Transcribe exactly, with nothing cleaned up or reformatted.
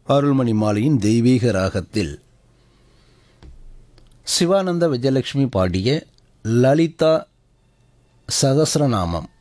அருள்மணி மாலையின் தெய்வீக ராகத்தில் சிவானந்த விஜயலட்சுமி பாடிய லலிதா சகஸ்ரநாமம்